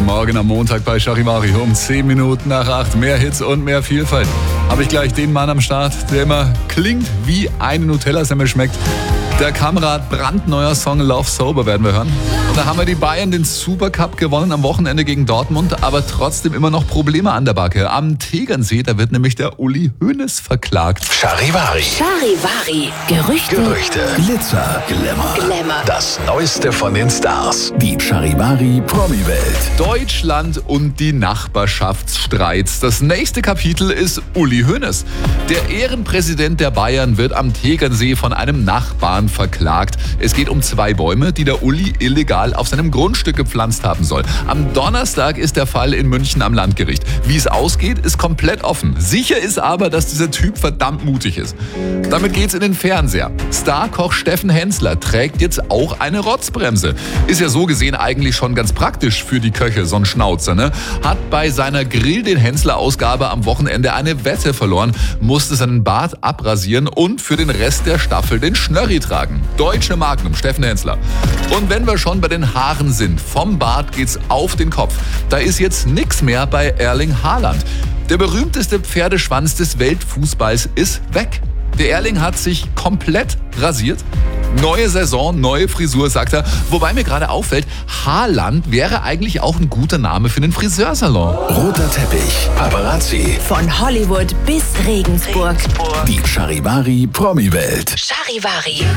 Morgen am Montag bei Charivari um 10 Minuten nach 8. Mehr Hits und mehr Vielfalt. Habe ich gleich den Mann am Start, der immer klingt wie eine Nutella-Semmel schmeckt. Der Kamerad brandneuer Song Love Sober werden wir hören. Und da haben wir die Bayern den Supercup gewonnen am Wochenende gegen Dortmund, aber trotzdem immer noch Probleme an der Backe. Am Tegernsee, da wird nämlich der Uli Hoeneß verklagt. Charivari. Charivari. Gerüchte. Glitzer. Glamour. Das Neueste von den Stars. Die Charivari Promi-Welt. Deutschland und die Nachbarschaftsstreits. Das nächste Kapitel ist Uli Hoeneß. Der Ehrenpräsident der Bayern wird am Tegernsee von einem Nachbarn verklagt. Es geht um 2 Bäume, die der Uli illegal auf seinem Grundstück gepflanzt haben soll. Am Donnerstag ist der Fall in München am Landgericht. Wie es ausgeht, ist komplett offen. Sicher ist aber, dass dieser Typ verdammt mutig ist. Damit geht's in den Fernseher. Starkoch Steffen Hensler trägt jetzt auch eine Rotzbremse. Ist ja so gesehen eigentlich schon ganz praktisch für die Köche, so ein Schnauzer, ne? Hat bei seiner Grill den Hensler-Ausgabe am Wochenende eine Wette verloren, musste seinen Bart abrasieren und für den Rest der Staffel den Schnörri tragen. Deutsche Magnum, Steffen Hensler. Und wenn wir schon bei den Haaren sind, vom Bart geht's auf den Kopf. Da ist jetzt nix mehr bei Erling Haaland. Der berühmteste Pferdeschwanz des Weltfußballs ist weg. Der Erling hat sich komplett rasiert. Neue Saison, neue Frisur, sagt er. Wobei mir gerade auffällt, Haaland wäre eigentlich auch ein guter Name für einen Friseursalon. Roter Teppich. Paparazzi. Von Hollywood bis Regensburg. Die Charivari Promi-Welt. Charivari.